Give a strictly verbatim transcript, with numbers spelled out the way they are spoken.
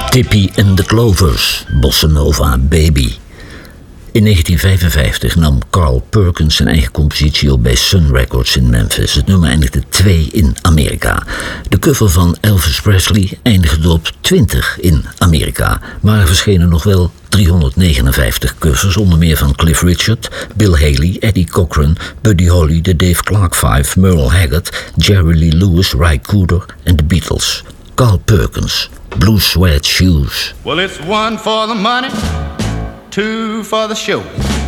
Tippy and the Clovers, Bossa Nova Baby. In negentien vijfenvijftig nam Carl Perkins zijn eigen compositie op bij Sun Records in Memphis. Het nummer eindigde twee in Amerika. De cover van Elvis Presley eindigde op twintig in Amerika. Maar er verschenen nog wel driehonderdnegenenvijftig covers, onder meer van Cliff Richard, Bill Haley, Eddie Cochran, Buddy Holly, de Dave Clark Five, Merle Haggard, Jerry Lee Lewis, Ry Cooder en de Beatles. Carl Perkins, Blue Suede Shoes. Well, it's one for the money, two for the show.